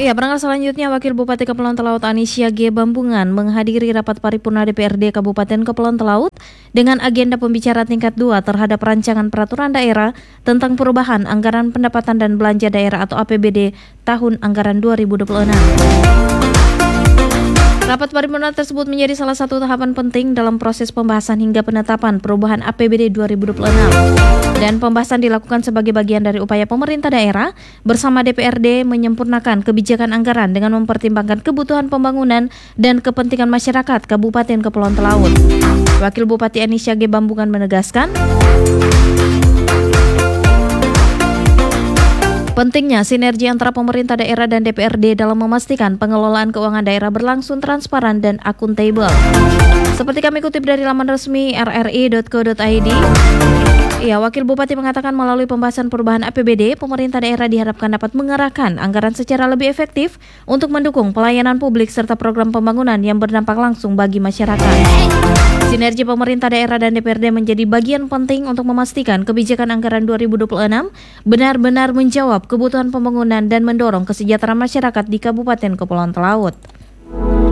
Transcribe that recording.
Ya, berangkat selanjutnya Wakil Bupati Kepulauan Talaut Anisya G. Bambungan menghadiri rapat paripurna DPRD Kabupaten Kepulauan Talaut dengan agenda pembicaraan tingkat 2 terhadap rancangan peraturan daerah tentang perubahan anggaran pendapatan dan belanja daerah atau APBD tahun anggaran 2026. Rapat paripurna tersebut menjadi salah satu tahapan penting dalam proses pembahasan hingga penetapan perubahan APBD 2026. Dan pembahasan dilakukan sebagai bagian dari upaya pemerintah daerah bersama DPRD menyempurnakan kebijakan anggaran dengan mempertimbangkan kebutuhan pembangunan dan kepentingan masyarakat Kabupaten Kepulauan Talaut. Wakil Bupati Anisya G. Bambungan menegaskan, pentingnya sinergi antara pemerintah daerah dan DPRD dalam memastikan pengelolaan keuangan daerah berlangsung transparan dan akuntabel. Seperti kami kutip dari laman resmi rri.co.id, Wakil Bupati mengatakan melalui pembahasan perubahan APBD, pemerintah daerah diharapkan dapat mengarahkan anggaran secara lebih efektif untuk mendukung pelayanan publik serta program pembangunan yang berdampak langsung bagi masyarakat. Sinergi pemerintah daerah dan DPRD menjadi bagian penting untuk memastikan kebijakan anggaran 2026 benar-benar menjawab kebutuhan pembangunan dan mendorong kesejahteraan masyarakat di Kabupaten Kepulauan Talaut.